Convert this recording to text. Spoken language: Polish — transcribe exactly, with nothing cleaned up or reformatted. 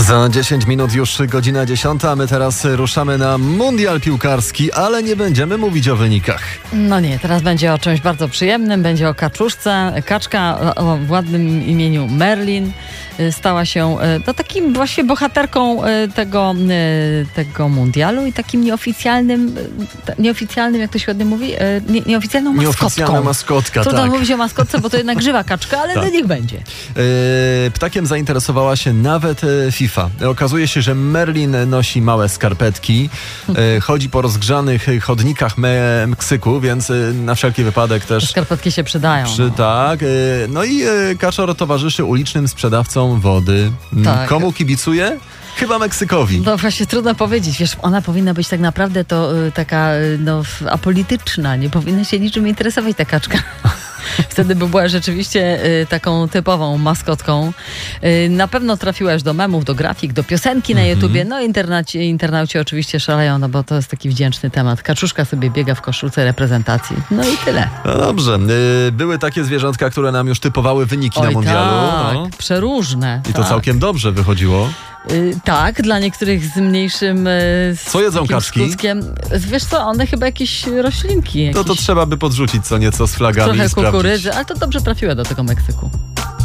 Za dziesięć minut już godzina dziesiąta, a my teraz ruszamy na mundial piłkarski, ale nie będziemy mówić o wynikach. No nie, teraz będzie o czymś bardzo przyjemnym, będzie o kaczuszce. Kaczka o ładnym imieniu Merlin stała się no, takim właśnie bohaterką tego, tego mundialu i takim nieoficjalnym, nieoficjalnym, jak to się ładnie mówi, nie, nieoficjalną maskotką. Nieoficjalna maskotka, Trudno tak. mówić o maskotce, bo to jednak żywa kaczka, ale tak. no niech będzie. Ptakiem zainteresowała się nawet FIFA. Okazuje się, że Merlin nosi małe skarpetki, chodzi po rozgrzanych chodnikach Meksyku, więc na wszelki wypadek też... Skarpetki się przydają. Przy, no. Tak. No i kaczor towarzyszy ulicznym sprzedawcom wody. Tak. Komu kibicuje? Chyba Meksykowi. No właśnie trudno powiedzieć. Wiesz, ona powinna być tak naprawdę to y, taka y, no, apolityczna. Nie powinna się niczym interesować ta kaczka. Wtedy by była rzeczywiście y, taką typową maskotką. Y, na pewno trafiłaś do memów, do grafik, do piosenki na YouTubie. No internaci, internauci oczywiście szaleją, no bo to jest taki wdzięczny temat. Kaczuszka sobie biega w koszulce reprezentacji. No i tyle. No dobrze. Y, były takie zwierzątka, które nam już typowały wyniki Oj, na mundialu. Tak, No. przeróżne. I to tak. całkiem dobrze wychodziło. Y, tak, dla niektórych z mniejszym y, z Co jedzą takim kaczki? skutkiem. Wiesz co, one chyba jakieś roślinki. Jakieś, No to trzeba by podrzucić co nieco z flagami trochę i sprawdzić. kukurydzy, ale to dobrze trafiła do tego Meksyku.